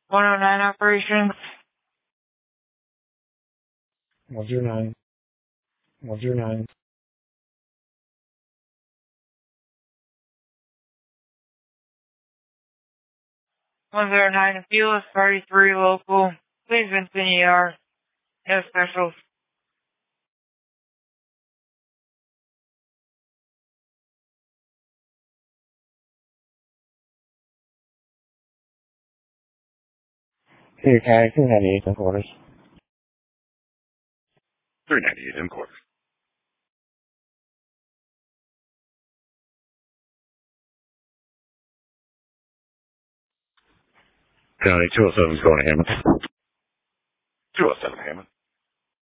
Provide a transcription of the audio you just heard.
109 operations. Roger 9. Roger 9. 109 Fewless, Party 3 local. Please continue ER. No specials. Here, Kai, 298 in quarters. 398 in quarters. County 207 is going to Hammond. 207 Hammond.